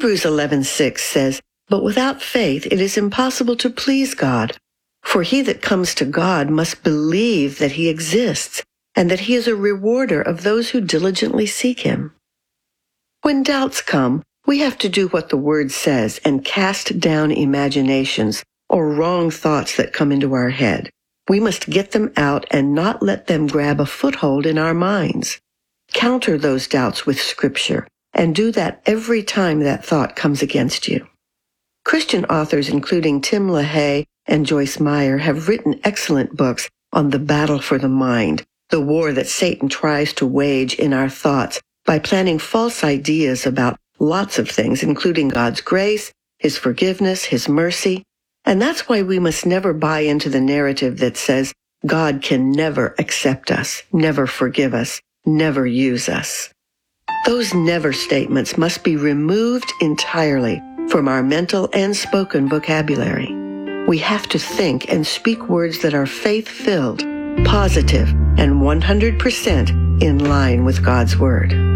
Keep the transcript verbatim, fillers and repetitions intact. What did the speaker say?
Hebrews eleven six says, "But without faith it is impossible to please God. For he that comes to God must believe that he exists, and that he is a rewarder of those who diligently seek him." When doubts come, we have to do what the Word says and cast down imaginations or wrong thoughts that come into our head. We must get them out and not let them grab a foothold in our minds. Counter those doubts with Scripture, and do that every time that thought comes against you. Christian authors including Tim LaHaye and Joyce Meyer have written excellent books on the battle for the mind, the war that Satan tries to wage in our thoughts by planting false ideas about lots of things, including God's grace, his forgiveness, his mercy. And that's why we must never buy into the narrative that says God can never accept us, never forgive us, never use us. Those never statements must be removed entirely from our mental and spoken vocabulary. We have to think and speak words that are faith-filled, positive, and one hundred percent in line with God's Word.